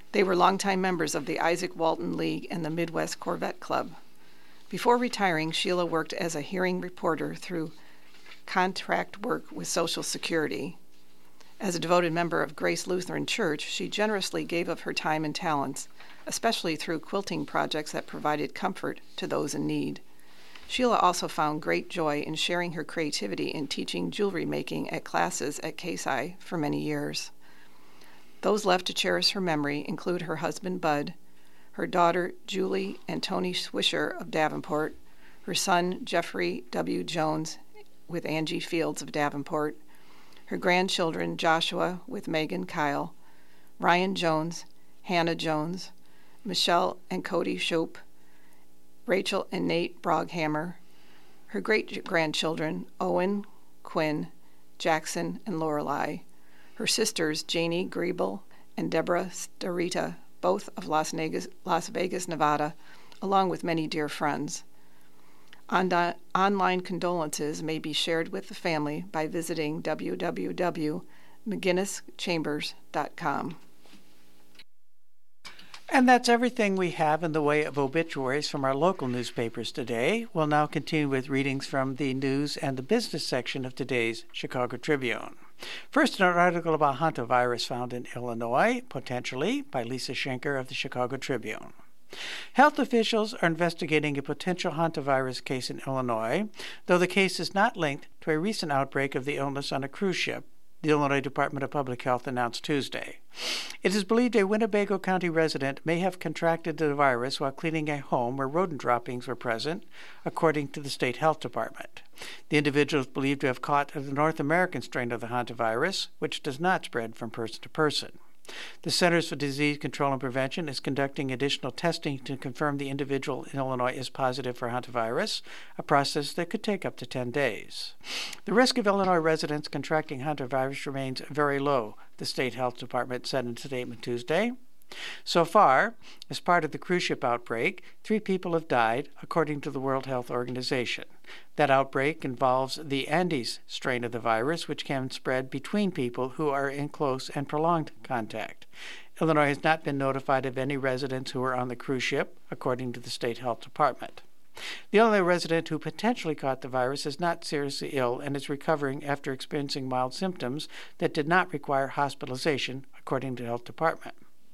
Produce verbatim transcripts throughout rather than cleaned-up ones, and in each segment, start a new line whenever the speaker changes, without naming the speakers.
They were longtime members of the Isaac Walton League and the Midwest Corvette Club. Before retiring, Sheila worked as a hearing reporter through contract work with Social Security. As a devoted member of Grace Lutheran Church, she generously gave of her time and talents, especially through quilting projects that provided comfort to those in need. Sheila also found great joy in sharing her creativity in teaching jewelry making at classes at C A S I for many years. Those left to cherish her memory include her husband Bud, her daughter Julie and Tony Swisher of Davenport, her son Jeffrey W. Jones with Angie Fields of Davenport, her grandchildren Joshua with Megan Kyle, Ryan Jones, Hannah Jones, Michelle and Cody Shope, Rachel and Nate Broghammer, her great-grandchildren Owen, Quinn, Jackson, and Lorelei, her sisters Janie Griebel and Deborah Starita, both of Las Vegas, Las Vegas, Nevada, along with many dear friends. On- online condolences may be shared with the family by visiting w w w dot mcginnis chambers dot com.
And that's everything we have in the way of obituaries from our local newspapers today. We'll now continue with readings from the news and the business section of today's Chicago Tribune. First, an article about hantavirus found in Illinois, potentially, by Lisa Schenker of the Chicago Tribune. Health officials are investigating a potential hantavirus case in Illinois, though the case is not linked to a recent outbreak of the illness on a cruise ship, the Illinois Department of Public Health announced Tuesday. It is believed a Winnebago County resident may have contracted the virus while cleaning a home where rodent droppings were present, according to the state health department. The individual is believed to have caught the North American strain of the hantavirus, which does not spread from person to person. The Centers for Disease Control and Prevention is conducting additional testing to confirm the individual in Illinois is positive for hantavirus, a process that could take up to ten days. The risk of Illinois residents contracting hantavirus remains very low, the state health department said in a statement Tuesday. So far, as part of the cruise ship outbreak, three people have died, according to the World Health Organization. That outbreak involves the Andes strain of the virus, which can spread between people who are in close and prolonged contact. Illinois has not been notified of any residents who are on the cruise ship, according to the state health department. The only resident who potentially caught the virus is not seriously ill and is recovering after experiencing mild symptoms that did not require hospitalization, according to the health department.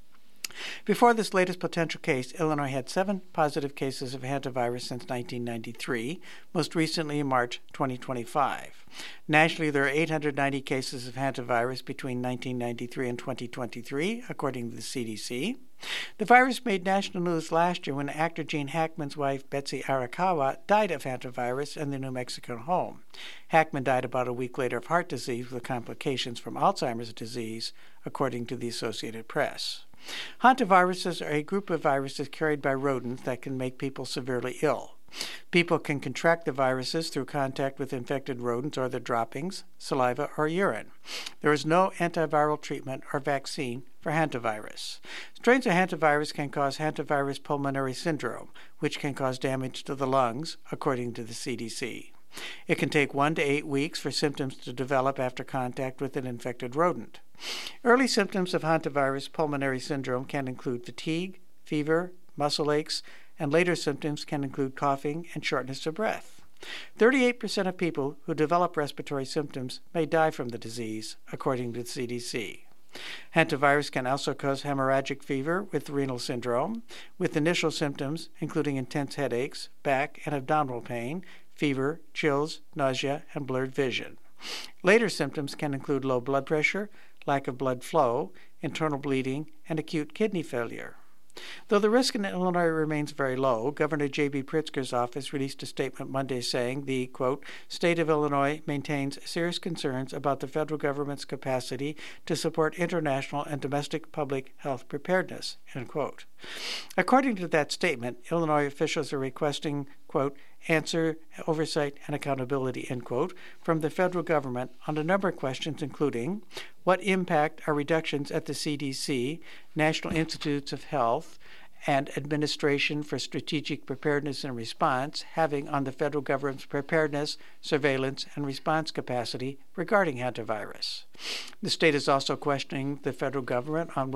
Before this latest potential case, Illinois had seven positive cases of hantavirus since nineteen ninety-three, most recently in March twenty twenty-five. Nationally, there are eight hundred ninety cases of hantavirus between nineteen ninety-three and twenty twenty-three, according to the C D C. The virus made national news last year when actor Gene Hackman's wife, Betsy Arakawa, died of hantavirus in their New Mexico home. Hackman died about a week later of heart disease with complications from Alzheimer's disease, according to the Associated Press. Hantaviruses are a group of viruses carried by rodents that can make people severely ill. People can contract the viruses through contact with infected rodents or their droppings, saliva, or urine. There is no antiviral treatment or vaccine for hantavirus. Strains of hantavirus can cause hantavirus pulmonary syndrome, which can cause damage to the lungs, according to the C D C. It can take one to eight weeks for symptoms to develop after contact with an infected rodent. Early symptoms of hantavirus pulmonary syndrome can include fatigue, fever, muscle aches, and later symptoms can include coughing and shortness of breath. thirty-eight percent of people who develop respiratory symptoms may die from the disease, according to the C D C. Hantavirus can also cause hemorrhagic fever with renal syndrome, with initial symptoms including intense headaches, back and abdominal pain, fever, chills, nausea, and blurred vision. Later symptoms can include low blood pressure, lack of blood flow, internal bleeding, and acute kidney failure. Though the risk in Illinois remains very low, Governor J B Pritzker's office released a statement Monday saying the, quote, state of Illinois maintains serious concerns about the federal government's capacity to support international and domestic public health preparedness, end quote. According to that statement, Illinois officials are requesting, quote, answer, oversight, and accountability, end quote, from the federal government on a number of questions, including what impact are reductions at the C D C, National Institutes of Health, and Administration for Strategic Preparedness and Response having on the federal government's preparedness, surveillance, and response capacity regarding hantavirus. The state is also questioning the federal government on